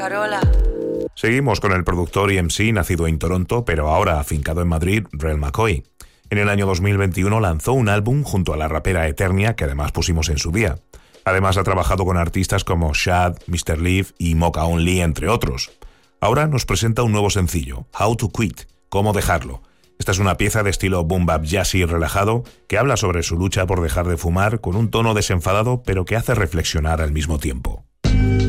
Carola. Seguimos con el productor y MC nacido en Toronto, pero ahora afincado en Madrid, Rel McCoy. En el año 2021 lanzó un álbum junto a la rapera Eternia, que además pusimos en su día. Además ha trabajado con artistas como Shad, Mr. Leaf y Mocha Only, entre otros. Ahora nos presenta un nuevo sencillo, How to Quit, Cómo dejarlo. Esta es una pieza de estilo boom bap jazzy relajado que habla sobre su lucha por dejar de fumar con un tono desenfadado pero que hace reflexionar al mismo tiempo.